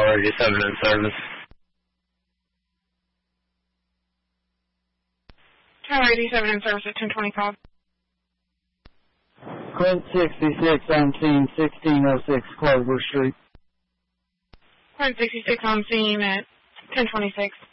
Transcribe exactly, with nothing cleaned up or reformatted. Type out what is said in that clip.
Tower eighty-seven in service. Tower eighty-seven in service at ten twenty-five. Clint sixty-six on scene, sixteen oh six Clover Street. Clint sixty-six on scene at ten twenty-six.